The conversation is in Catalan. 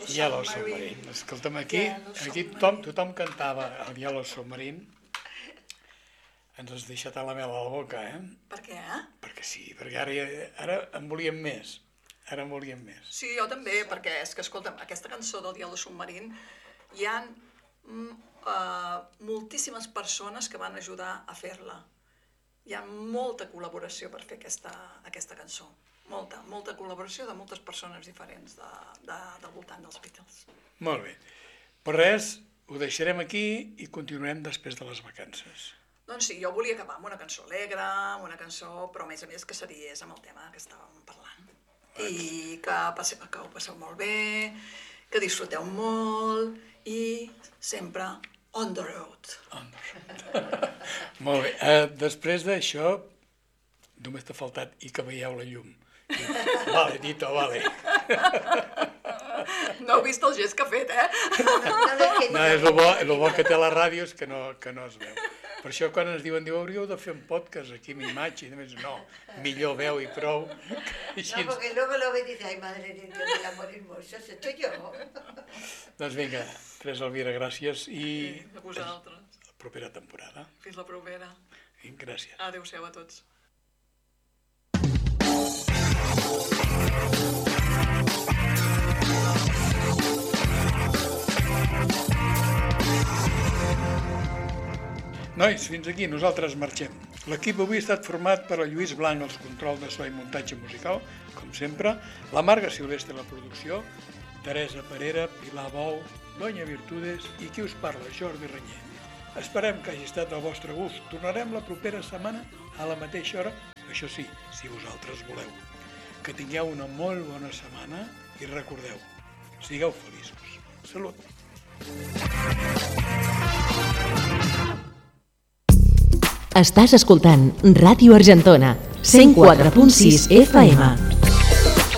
Yellow Submarine. Escolta'm, aquí tothom cantava el Yellow Submarine. Ens has deixat a la mel a la boca, eh? Per què, Perquè sí, perquè ara en volíem més. Ara en volíem més. Sí, jo també, perquè és que, escolta'm, aquesta cançó del Yellow Submarine hi ha moltíssimes persones que van ajudar a fer-la. Hi ha molta col·laboració per fer aquesta cançó. Molta col·laboració de moltes persones diferents del voltant dels Beatles. Molt bé. Però res, ho deixarem aquí i continuarem després de les vacances. Doncs sí, jo volia acabar amb una cançó alegre, amb una cançó, però a més que s'adhiés amb el tema que estàvem parlant. I que ho passeu molt bé, que disfruteu molt i sempre on the road. On the road. Molt bé. Després d'això, només t'ha faltat i que veieu la llum. Vale, Tito, vale. No heu vist el gest que ha fet, No, és el bo que té la ràdio és que no es veu. Per això quan ens diuen, hauríeu de fer un podcast aquí amb imatge, i només no, millor veu i prou. No, porque luego lo ves y dices, ay, madre de Dios, del amor hermoso, esto yo. Doncs vinga, Teresa Elvira, gràcies i... A vosaltres. La propera temporada. Fins la propera. Gràcies. Adéu-siau a tots. Nois, fins aquí, nosaltres marxem. L'equip avui ha estat format per el Lluís Blanc als controls de so i muntatge musical, com sempre, la Marga Silvestre a la producció, Teresa Parera, Pilar Bou, Doña Virtudes i qui us parla, Jordi Renyer. Esperem que hagi estat al vostre gust. Tornarem la propera setmana a la mateixa hora, això sí, si vosaltres voleu. Que tingueu una molt bona setmana i recordeu, sigueu feliços. Salut! Estàs escoltant Ràdio Argentona, 104.6 FM.